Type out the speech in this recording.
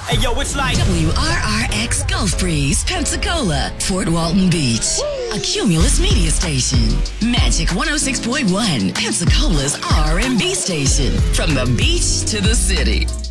Hey, yo, it's like WRRX Gulf Breeze, Pensacola, Fort Walton Beach. A Cumulus media station. Magic 106.1, Pensacola's R&B station. From the beach to the city.